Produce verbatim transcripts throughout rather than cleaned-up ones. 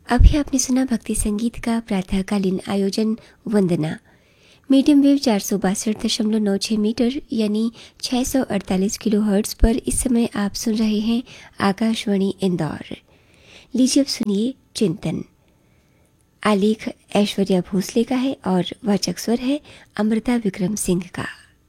अभी आपने सुना भक्ति संगीत का प्रातःकालीन आयोजन वंदना। मीडियम वेव चार सौ बासठ दशमलव नौ छः मीटर यानी छः सौ अड़तालीस किलो हर्ट्ज पर इस समय आप सुन रहे हैं आकाशवाणी इंदौर। लीजिए अब सुनिए चिंतन। आलेख ऐश्वर्या भोसले का है और वाचक स्वर है अमृता विक्रम सिंह का।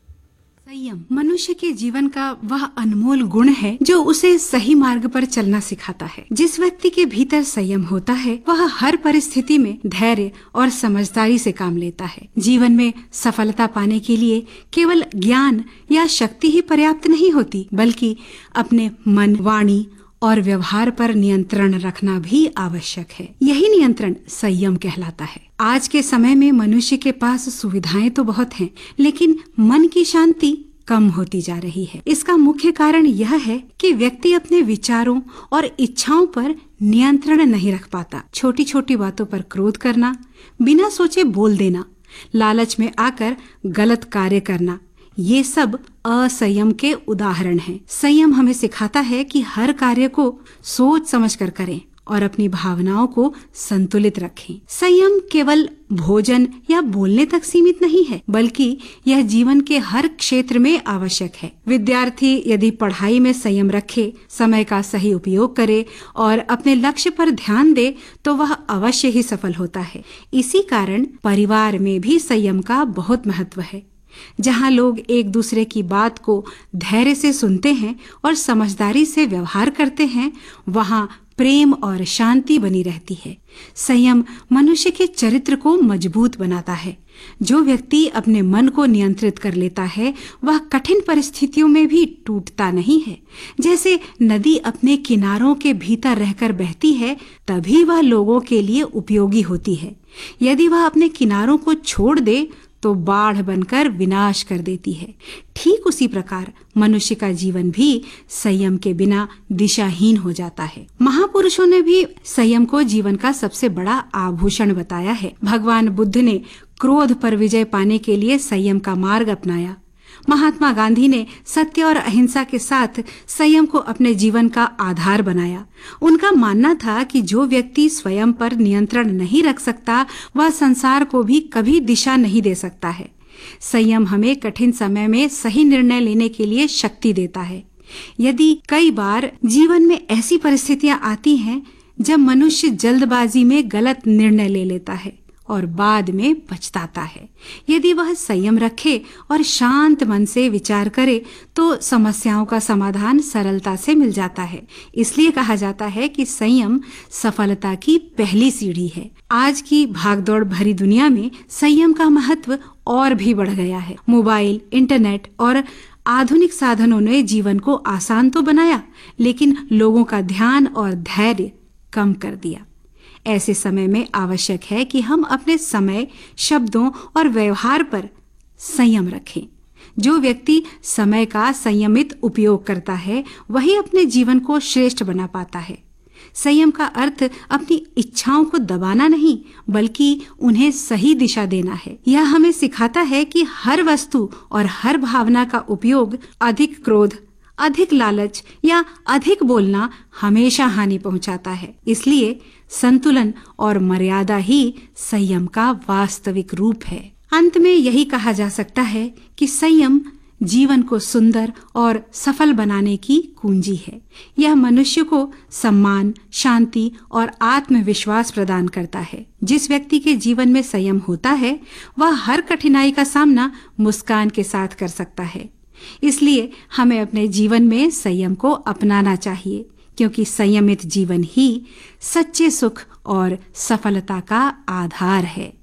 संयम मनुष्य के जीवन का वह अनमोल गुण है जो उसे सही मार्ग पर चलना सिखाता है। जिस व्यक्ति के भीतर संयम होता है वह हर परिस्थिति में धैर्य और समझदारी से काम लेता है। जीवन में सफलता पाने के लिए केवल ज्ञान या शक्ति ही पर्याप्त नहीं होती, बल्कि अपने मन, वाणी और व्यवहार पर नियंत्रण रखना भी आवश्यक है। यही नियंत्रण संयम कहलाता है। आज के समय में मनुष्य के पास सुविधाएं तो बहुत हैं, लेकिन मन की शांति कम होती जा रही है। इसका मुख्य कारण यह है कि व्यक्ति अपने विचारों और इच्छाओं पर नियंत्रण नहीं रख पाता। छोटी छोटी बातों पर क्रोध करना, बिना सोचे बोल देना, लालच में आकर गलत कार्य करना, ये सब असंयम के उदाहरण हैं। संयम हमें सिखाता है कि हर कार्य को सोच समझकर करें और अपनी भावनाओं को संतुलित रखें। संयम केवल भोजन या बोलने तक सीमित नहीं है, बल्कि यह जीवन के हर क्षेत्र में आवश्यक है। विद्यार्थी यदि पढ़ाई में संयम रखे, समय का सही उपयोग करे और अपने लक्ष्य पर ध्यान दे तो वह अवश्य ही सफल होता है। इसी कारण परिवार में भी संयम का बहुत महत्व है। जहाँ लोग एक दूसरे की बात को धैर्य से सुनते हैं और समझदारी से व्यवहार करते हैं, वहाँ प्रेम और शांति बनी रहती है। संयम मनुष्य के चरित्र को मजबूत बनाता है। जो व्यक्ति अपने मन को नियंत्रित कर लेता है वह कठिन परिस्थितियों में भी टूटता नहीं है। जैसे नदी अपने किनारों के भीतर रहकर बहती है, तभी वह लोगों के लिए उपयोगी होती है। यदि वह अपने किनारों को छोड़ दे तो बाढ़ बनकर विनाश कर देती है। ठीक उसी प्रकार मनुष्य का जीवन भी संयम के बिना दिशाहीन हो जाता है। महापुरुषों ने भी संयम को जीवन का सबसे बड़ा आभूषण बताया है। भगवान बुद्ध ने क्रोध पर विजय पाने के लिए संयम का मार्ग अपनाया। महात्मा गांधी ने सत्य और अहिंसा के साथ संयम को अपने जीवन का आधार बनाया। उनका मानना था कि जो व्यक्ति स्वयं पर नियंत्रण नहीं रख सकता वह संसार को भी कभी दिशा नहीं दे सकता है। संयम हमें कठिन समय में सही निर्णय लेने के लिए शक्ति देता है। यदि कई बार जीवन में ऐसी परिस्थितियां आती हैं जब मनुष्य जल्दबाजी में गलत निर्णय ले लेता है और बाद में पछताता है, यदि वह संयम रखे और शांत मन से विचार करे तो समस्याओं का समाधान सरलता से मिल जाता है। इसलिए कहा जाता है कि संयम सफलता की पहली सीढ़ी है। आज की भागदौड़ भरी दुनिया में संयम का महत्व और भी बढ़ गया है। मोबाइल, इंटरनेट और आधुनिक साधनों ने जीवन को आसान तो बनाया, लेकिन लोगों का ध्यान और धैर्य कम कर दिया। ऐसे समय में आवश्यक है कि हम अपने समय, शब्दों और व्यवहार पर संयम रखें। जो व्यक्ति समय का संयमित उपयोग करता है वही अपने जीवन को श्रेष्ठ बना पाता है। संयम का अर्थ अपनी इच्छाओं को दबाना नहीं, बल्कि उन्हें सही दिशा देना है। यह हमें सिखाता है कि हर वस्तु और हर भावना का उपयोग अधिक क्रोध, अधिक लालच या अधिक बोलना हमेशा हानि पहुंचाता है। इसलिए संतुलन और मर्यादा ही संयम का वास्तविक रूप है। अंत में यही कहा जा सकता है कि संयम जीवन को सुंदर और सफल बनाने की कुंजी है। यह मनुष्य को सम्मान, शांति और आत्मविश्वास प्रदान करता है। जिस व्यक्ति के जीवन में संयम होता है वह हर कठिनाई का सामना मुस्कान के साथ कर सकता है। इसलिए हमें अपने जीवन में संयम को अपनाना चाहिए, क्योंकि संयमित जीवन ही सच्चे सुख और सफलता का आधार है।